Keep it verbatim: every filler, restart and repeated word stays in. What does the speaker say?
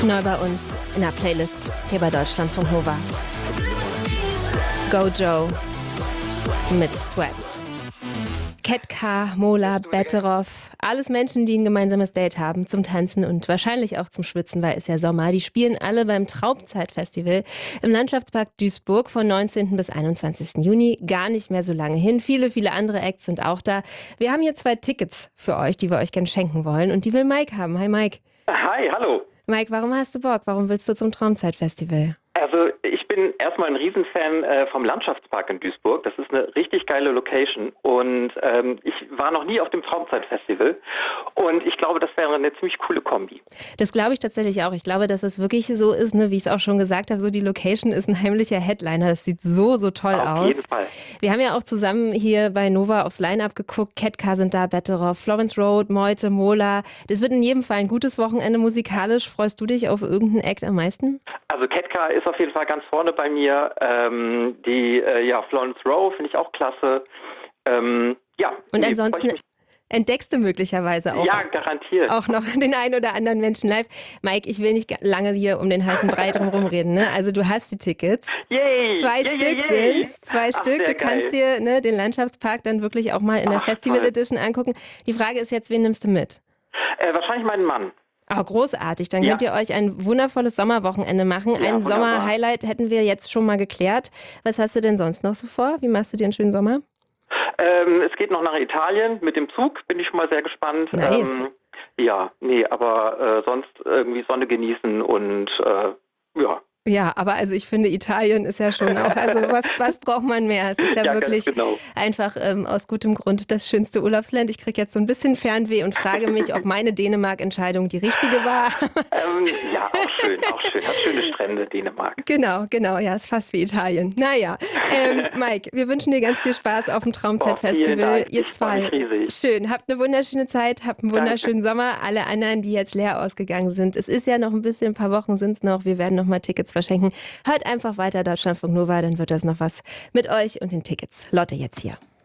Neu bei uns in der Playlist hier bei Deutschlandfunk Nova. Gojo mit Sweat. Ketka, Mola, Betteroff, alles Menschen, die ein gemeinsames Date haben zum Tanzen und wahrscheinlich auch zum Schwitzen, weil es ja Sommer. Die spielen alle beim Traumzeit-Festival im Landschaftspark Duisburg von neunzehnten bis einundzwanzigsten Juni. Gar nicht mehr so lange hin. Viele, viele andere Acts sind auch da. Wir haben hier zwei Tickets für euch, die wir euch gerne schenken wollen und die will Mike haben. Hi Mike. Hi, hallo. Mike, warum hast du Bock? Warum willst du zum Traumzeit-Festival? Also ich bin erstmal ein Riesenfan äh, vom Landschaftspark in Duisburg. Das ist eine richtig geile Location und ähm, ich war noch nie auf dem Traumzeit-Festival und ich glaube, das wäre eine ziemlich coole Kombi. Das glaube ich tatsächlich auch. Ich glaube, dass es wirklich so ist, ne, wie ich es auch schon gesagt habe, so die Location ist ein heimlicher Headliner. Das sieht so, so toll auf aus. Auf jeden Fall. Wir haben ja auch zusammen hier bei Nova aufs Line-Up geguckt. Ketka sind da, Betteroff, Florence Road, Meute, Mola. Das wird in jedem Fall ein gutes Wochenende musikalisch. Freust du dich auf irgendeinen Act am meisten? Also Ketka ist auf jeden Fall ganz vorne bei mir. Ähm, die äh, ja, Florence Rowe finde ich auch klasse. Ähm, ja. Und nee, ansonsten entdeckst du möglicherweise auch, ja, garantiert. auch noch den einen oder anderen Menschen live. Mike, ich will nicht lange hier um den heißen Brei drum rumreden. Ne? Also du hast die Tickets. Yay, Zwei yay, Stück yay. sind Zwei Ach, Stück. Du kannst geil. dir ne, den Landschaftspark dann wirklich auch mal in der Ach, Festival toll. Edition angucken. Die Frage ist jetzt, wen nimmst du mit? Äh, wahrscheinlich meinen Mann. Ah, großartig. Dann Ja. könnt ihr euch ein wundervolles Sommerwochenende machen. Ja, ein wunderbar. Sommer-Highlight hätten wir jetzt schon mal geklärt. Was hast du denn sonst noch so vor? Wie machst du dir einen schönen Sommer? Ähm, es geht noch nach Italien mit dem Zug, bin ich schon mal sehr gespannt. Nice. Ähm, ja, nee, aber äh, sonst irgendwie Sonne genießen und äh, ja. Ja, aber also ich finde, Italien ist ja schon auch, also was, was braucht man mehr? Es ist ja, Ja, ganz wirklich genau. einfach ähm, aus gutem Grund das schönste Urlaubsland. Ich kriege jetzt so ein bisschen Fernweh und frage mich, ob meine Dänemark-Entscheidung die richtige war. Ähm, ja, auch schön, auch schön. Hat schöne Strände, Dänemark. Genau, genau, ja, ist fast wie Italien. Naja, ähm, Mike, wir wünschen dir ganz viel Spaß auf dem Oh, vielen Traumzeit-Festival. Dank. Ihr Ich freu mich zwei, riesig. schön, habt eine wunderschöne Zeit, habt einen wunderschönen Sommer. Alle anderen, die jetzt leer ausgegangen sind, es ist ja noch ein bisschen, ein paar Wochen sind es noch, wir werden noch mal Tickets verschenken. Hört einfach weiter Deutschlandfunk Nova, dann wird das noch was mit euch und den Tickets. Lotte jetzt hier.